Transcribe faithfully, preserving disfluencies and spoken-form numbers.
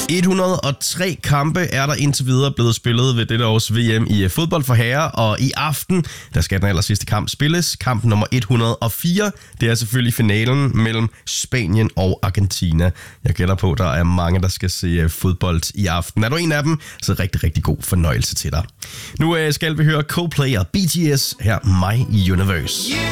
et hundrede og tre kampe er der indtil videre blevet spillet ved dette års V M i fodbold for herrer, og i aften, der skal den aller sidste kamp spilles. Kamp nummer et hundrede og fire, det er selvfølgelig finalen mellem Spanien og Argentina. Jeg gætter på, der er mange, der skal se fodbold i aften. Er du en af dem, så rigtig, rigtig god fornøjelse til dig. Nu skal vi høre Coldplay og B T S her, My Universe.